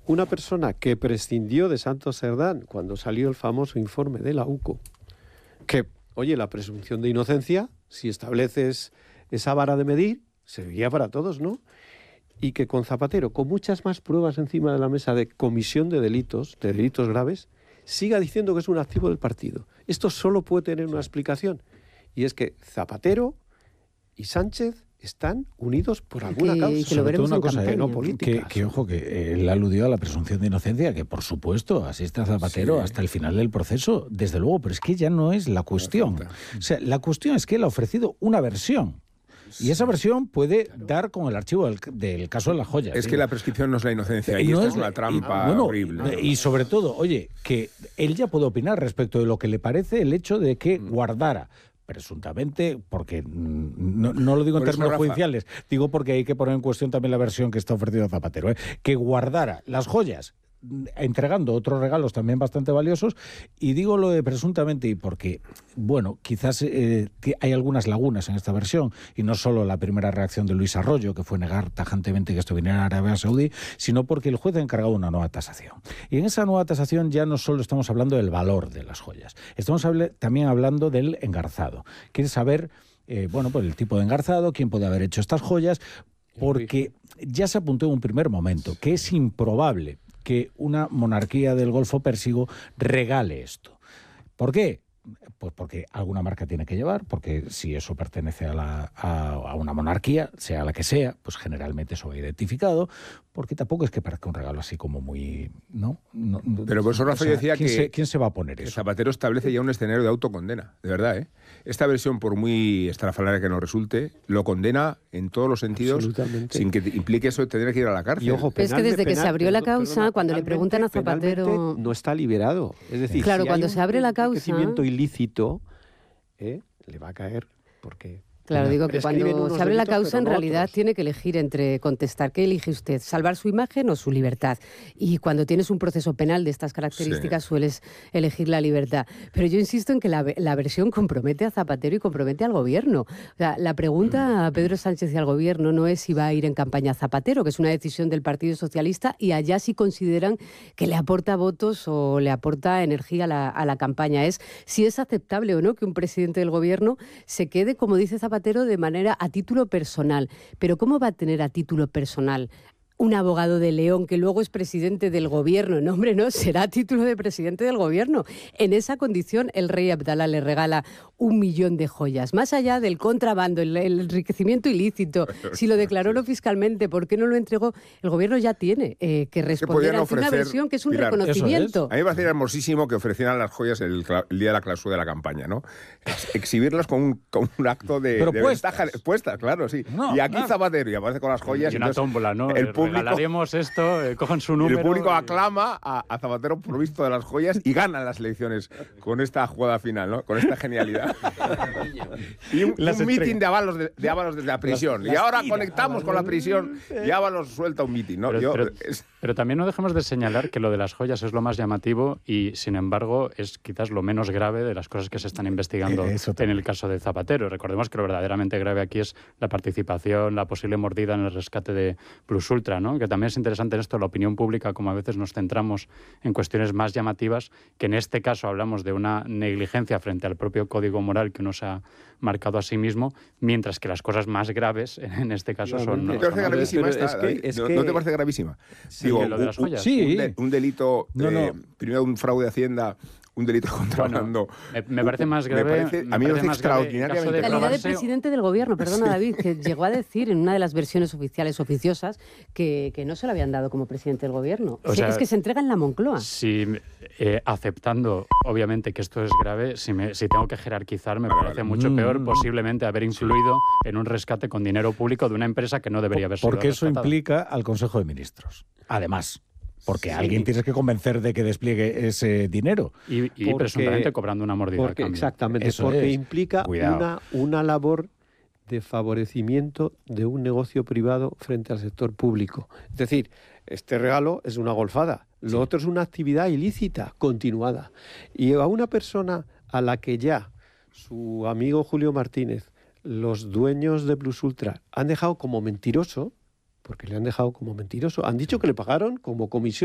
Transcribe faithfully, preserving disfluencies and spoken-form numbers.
una persona que prescindió de Santos Cerdán cuando salió el famoso informe de la U C O, que, oye, la presunción de inocencia, si estableces esa vara de medir, serviría para todos, ¿no? Y que con Zapatero, con muchas más pruebas encima de la mesa de comisión de delitos, de delitos graves, siga diciendo que es un activo del partido. Esto solo puede tener una explicación, y es que Zapatero y Sánchez están unidos por alguna que, causa. que lo veremos una en cosa, campaña. eh, no política. Que, que ojo, que él aludió a la presunción de inocencia, que por supuesto asiste a Zapatero Sí. hasta el final del proceso, desde luego, pero es que ya no es la cuestión. O sea, la cuestión es que él ha ofrecido una versión. Y esa versión puede claro. dar con el archivo del, del caso de las joyas. Es digo. que la prescripción no es la inocencia, y no esta es, es una trampa y, bueno, horrible. Y sobre todo, oye, que él ya puede opinar respecto de lo que le parece el hecho de que mm. guardara, presuntamente, porque no, no lo digo en Por términos eso, Rafa, judiciales, digo porque hay que poner en cuestión también la versión que está ofreciendo Zapatero, ¿eh? Que guardara las joyas, entregando otros regalos también bastante valiosos, y digo lo de presuntamente y porque, bueno, quizás eh, que hay algunas lagunas en esta versión, y no solo la primera reacción de Luis Arroyo, que fue negar tajantemente que esto viniera de Arabia Saudí, sino porque el juez ha encargado una nueva tasación. Y en esa nueva tasación ya no solo estamos hablando del valor de las joyas, estamos hable, también hablando del engarzado. Quiere saber, eh, bueno, pues el tipo de engarzado, quién puede haber hecho estas joyas, porque ya se apuntó en un primer momento que es improbable que una monarquía del Golfo Pérsico regale esto. ¿Por qué? Pues porque alguna marca tiene que llevar, porque si eso pertenece a, la, a, a una monarquía, sea la que sea, pues generalmente eso va identificado, porque tampoco es que parezca un regalo así como muy... ¿no? no Pero por eso Rafa, o sea, decía ¿quién que... Se, ¿Quién se va a poner eso? Zapatero establece ya un escenario de autocondena, de verdad, ¿eh? Esta versión, por muy estrafalaria que nos resulte, lo condena en todos los sentidos, sin que implique eso de tener que ir a la cárcel. Y ojo, Pero es que desde penal, que se abrió la causa, perdona, cuando le preguntan a Zapatero... no está liberado. Es decir, claro, si cuando hay se abre la causa... enriquecimiento ilícito, ¿eh? le va a caer, porque... Claro, digo que cuando se abre la causa, en realidad otros. tiene que elegir entre contestar. ¿Qué elige usted? ¿Salvar su imagen o su libertad? Y cuando tienes un proceso penal de estas características, sí, sueles elegir la libertad. Pero yo insisto en que la, la versión compromete a Zapatero y compromete al gobierno. O sea, la pregunta a Pedro Sánchez y al gobierno no es si va a ir en campaña Zapatero, que es una decisión del Partido Socialista, y allá sí consideran que le aporta votos o le aporta energía a la, a la campaña. Es si es aceptable o no que un presidente del gobierno se quede, como dice Zapatero, de manera a título personal. Pero ¿cómo va a tener a título personal un abogado de León que luego es presidente del gobierno? No, hombre, no, será a título de presidente del gobierno. En esa condición, el rey Abdalá le regala un millón de joyas. Más allá del contrabando, el, el enriquecimiento ilícito, si lo declaró no fiscalmente, ¿por qué no lo entregó? El gobierno ya tiene eh, que responder ante una versión que es un Pilar, reconocimiento. Es. A mí me parece hermosísimo que ofrecieran las joyas el, el día de la clausura de la campaña, ¿no? Exhibirlas con un, con un acto de, Pero de puestas. ventaja. Puestas, claro, sí. No, y aquí claro. Zapatero, y aparece con las joyas. Y una entonces, tómbola, ¿no? El público, regalaremos esto, eh, cojan su número. El público y... aclama a, a Zapatero provisto de las joyas y gana las elecciones con esta jugada final, ¿no? Con esta genialidad. Y un, un mitin de Ábalos, de, de Ábalos desde la prisión. Las, y ahora tira, conectamos Ábalos. con la prisión y Ábalos suelta un mitin, ¿no? Pero, Yo, pero, es... pero también no dejemos de señalar que lo de las joyas es lo más llamativo y, sin embargo, es quizás lo menos grave de las cosas que se están investigando eh, en el caso de Zapatero. Recordemos que lo verdaderamente grave aquí es la participación, la posible mordida en el rescate de Plus Ultra, ¿no? Que también es interesante en esto la opinión pública, como a veces nos centramos en cuestiones más llamativas, que en este caso hablamos de una negligencia frente al propio código moral que uno se ha marcado a sí mismo, mientras que las cosas más graves en este caso no, son... ¿No no, te parece son gravísima esta, es que, es ¿no, que... ¿No te parece gravísima? Sí, Digo, lo de las joyas. Sí. Un, de, un delito, no, no. Eh, primero un fraude de Hacienda, un delito de contrabando. Bueno, me, me parece más grave... Me parece, me a mí me parece parece más extraordinariamente grave. grave. Calidad de presidente del gobierno, perdona sí. David, que llegó a decir en una de las versiones oficiales oficiosas que, que no se lo habían dado como presidente del gobierno. O sí, sea, es que se entrega en la Moncloa. Si, eh, aceptando, obviamente, que esto es grave, si, me, si tengo que jerarquizar, me vale, parece vale. mucho mm. peor posiblemente haber influido sí. en un rescate con dinero público de una empresa que no debería haber sido Porque eso rescatada. implica al Consejo de Ministros. Además. Porque sí. a alguien tienes que convencer de que despliegue ese dinero. Y, y porque, presuntamente cobrando una mordida. Porque, exactamente, Eso porque es. implica una, una labor de favorecimiento de un negocio privado frente al sector público. Es decir, este regalo es una golfada, lo sí. otro es una actividad ilícita, continuada. Y a una persona a la que ya su amigo Julio Martínez, los dueños de Plus Ultra, han dejado como mentiroso, porque le han dejado como mentiroso, han dicho que le pagaron como comisión